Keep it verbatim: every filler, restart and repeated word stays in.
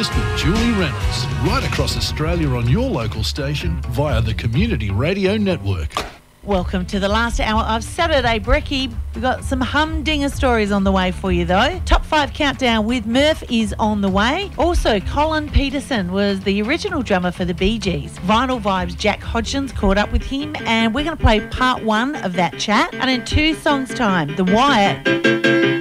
Breakfast with Julie Reynolds, right across Australia on your local station via the Community Radio Network. Welcome to the last hour of Saturday Brekkie. We've got some humdinger stories on the way for you though. Top five countdown with Murph is on the way. Also, Colin Peterson was the original drummer for the Bee Gees. Vinyl Vibes Jack Hodgins caught up with him, and we're going to play part one of that chat. And in two songs' time, The Wire